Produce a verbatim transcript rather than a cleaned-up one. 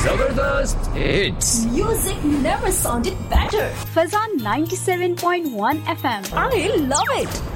जबरदस्त hits. Music never sounded better. Fazan ninety-seven point one F M. I love it.